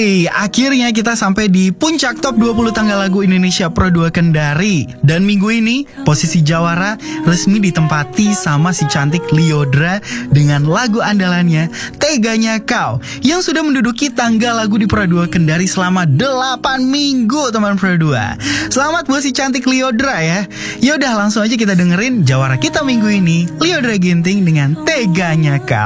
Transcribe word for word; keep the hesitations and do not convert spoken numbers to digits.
Yeay, akhirnya kita sampai di puncak top dua puluh tanggal lagu Indonesia Pro dua Kendari. Dan minggu ini, posisi jawara resmi ditempati sama si cantik Lyodra dengan lagu andalannya Teganya Kau, yang sudah menduduki tanggal lagu di Pro dua Kendari selama delapan minggu, teman Pro dua. Selamat buat si cantik Lyodra ya. Yaudah, langsung aja kita dengerin jawara kita minggu ini, Lyodra Ginting dengan Teganya Kau.